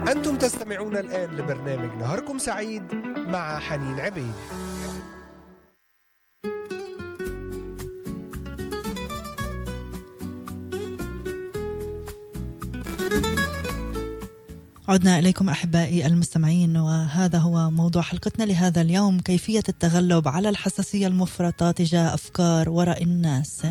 أنتم تستمعون الآن لبرنامج نهاركم سعيد مع حنين عبيد. عدنا إليكم أحبائي المستمعين، وهذا هو موضوع حلقتنا لهذا اليوم: كيفية التغلب على الحساسية المفرطة تجاه أفكار وراء الناس.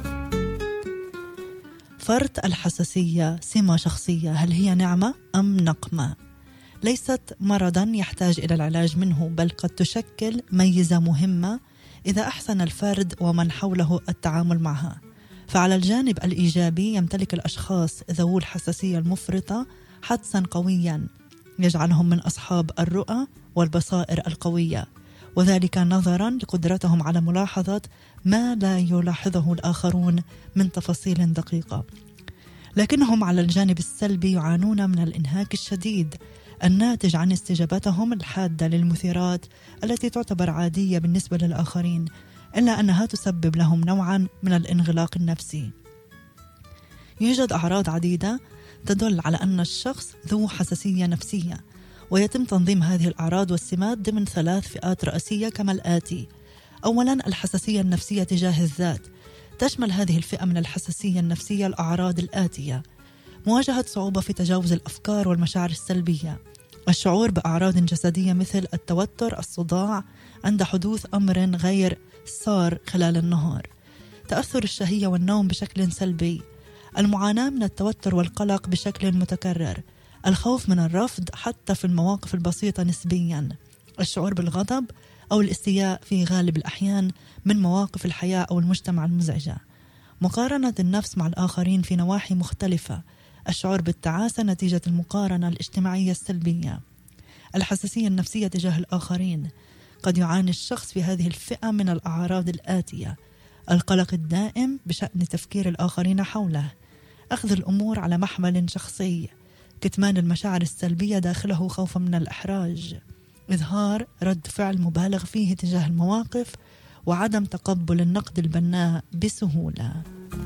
فرط الحساسية سمة شخصية، هل هي نعمة أم نقمة؟ ليست مرضا يحتاج إلى العلاج منه، بل قد تشكل ميزة مهمة إذا أحسن الفرد ومن حوله التعامل معها. فعلى الجانب الإيجابي يمتلك الأشخاص ذوو الحساسية المفرطة حدسا قويا يجعلهم من أصحاب الرؤى والبصائر القوية، وذلك نظرا لقدرتهم على ملاحظة ما لا يلاحظه الآخرون من تفاصيل دقيقة. لكنهم على الجانب السلبي يعانون من الإنهاك الشديد الناتج عن استجابتهم الحادة للمثيرات التي تعتبر عادية بالنسبة للآخرين، إلا أنها تسبب لهم نوعا من الانغلاق النفسي. يوجد أعراض عديدة تدل على أن الشخص ذو حساسية نفسية، ويتم تنظيم هذه الأعراض والسمات ضمن 3 فئات رئيسية كما الآتي. أولا، الحساسية النفسية تجاه الذات. تشمل هذه الفئة من الحساسية النفسية الأعراض الآتية: مواجهة صعوبة في تجاوز الأفكار والمشاعر السلبية، الشعور بأعراض جسدية مثل التوتر، الصداع عند حدوث أمر غير سار خلال النهار، تأثر الشهية والنوم بشكل سلبي، المعاناة من التوتر والقلق بشكل متكرر، الخوف من الرفض حتى في المواقف البسيطة نسبيا، الشعور بالغضب أو الاستياء في غالب الأحيان من مواقف الحياة أو المجتمع المزعجة، مقارنة النفس مع الآخرين في نواحي مختلفة، الشعور بالتعاسة نتيجة المقارنة الاجتماعية السلبية. الحساسية النفسية تجاه الآخرين: قد يعاني الشخص في هذه الفئة من الأعراض الآتية: القلق الدائم بشأن تفكير الآخرين حوله، أخذ الأمور على محمل شخصي، كتمان المشاعر السلبية داخله خوفا من الإحراج، إظهار رد فعل مبالغ فيه تجاه المواقف، وعدم تقبل النقد البناء بسهولة.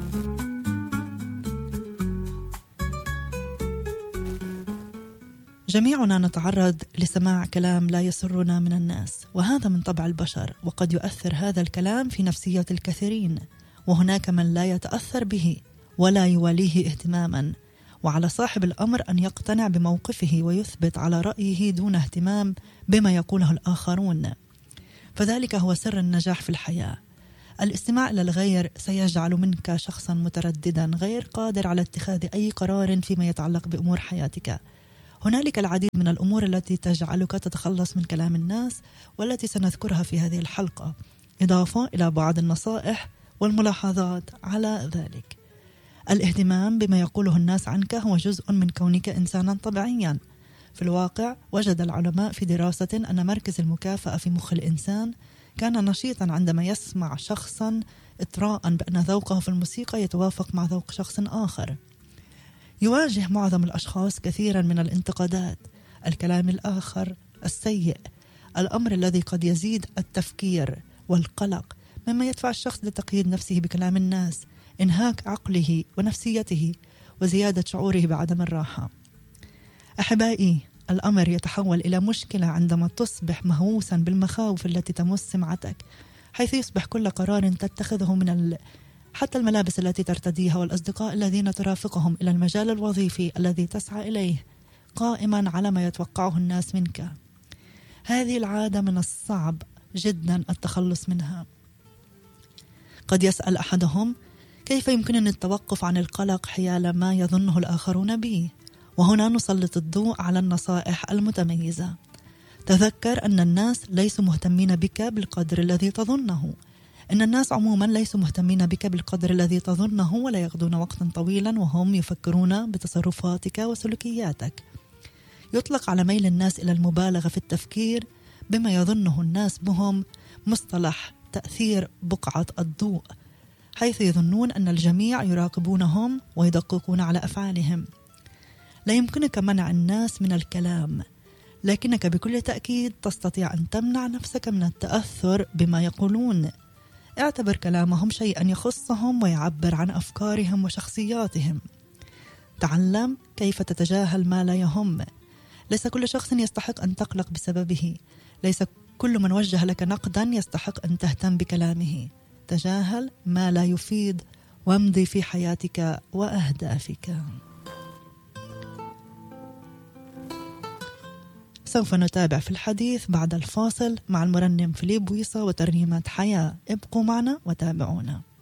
جميعنا نتعرض لسماع كلام لا يسرنا من الناس، وهذا من طبع البشر، وقد يؤثر هذا الكلام في نفسية الكثيرين، وهناك من لا يتأثر به ولا يواليه اهتماما، وعلى صاحب الأمر أن يقتنع بموقفه ويثبت على رأيه دون اهتمام بما يقوله الآخرون، فذلك هو سر النجاح في الحياة. الاستماع إلى الغير سيجعل منك شخصا مترددا غير قادر على اتخاذ أي قرار فيما يتعلق بأمور حياتك. هنالك العديد من الأمور التي تجعلك تتخلص من كلام الناس، والتي سنذكرها في هذه الحلقة، إضافة إلى بعض النصائح والملاحظات على ذلك. الاهتمام بما يقوله الناس عنك هو جزء من كونك إنسانا طبيعيا. في الواقع وجد العلماء في دراسة أن مركز المكافأة في مخ الإنسان كان نشيطا عندما يسمع شخصا إطراء بأن ذوقه في الموسيقى يتوافق مع ذوق شخص آخر. يواجه معظم الأشخاص كثيرا من الانتقادات، الكلام الآخر السيء، الأمر الذي قد يزيد التفكير والقلق، مما يدفع الشخص لتقييد نفسه بكلام الناس، إنهاك عقله ونفسيته، وزيادة شعوره بعدم الراحة. أحبائي، الأمر يتحول إلى مشكلة عندما تصبح مهووسا بالمخاوف التي تمس سمعتك، حيث يصبح كل قرار تتخذه من حتى الملابس التي ترتديها والأصدقاء الذين ترافقهم إلى المجال الوظيفي الذي تسعى إليه قائما على ما يتوقعه الناس منك. هذه العادة من الصعب جدا التخلص منها. قد يسأل أحدهم: كيف يمكنني التوقف عن القلق حيال ما يظنه الآخرون بي؟ وهنا نسلط الضوء على النصائح المتميزة. تذكر أن الناس ليسوا مهتمين بك بالقدر الذي تظنه. إن الناس عموما ليسوا مهتمين بك بالقدر الذي تظنه، ولا يقضون وقتا طويلا وهم يفكرون بتصرفاتك وسلوكياتك. يطلق على ميل الناس إلى المبالغة في التفكير بما يظنه الناس بهم مصطلح تأثير بقعة الضوء، حيث يظنون أن الجميع يراقبونهم ويدققون على أفعالهم. لا يمكنك منع الناس من الكلام، لكنك بكل تأكيد تستطيع أن تمنع نفسك من التأثر بما يقولون. اعتبر كلامهم شيئا يخصهم ويعبر عن أفكارهم وشخصياتهم. تعلم كيف تتجاهل ما لا يهم. ليس كل شخص يستحق أن تقلق بسببه، ليس كل من وجه لك نقدا يستحق أن تهتم بكلامه. تجاهل ما لا يفيد وامضي في حياتك وأهدافك. سوف نتابع في الحديث بعد الفاصل مع المرنم فيليب ويصا وترنيمة حياة. ابقوا معنا وتابعونا.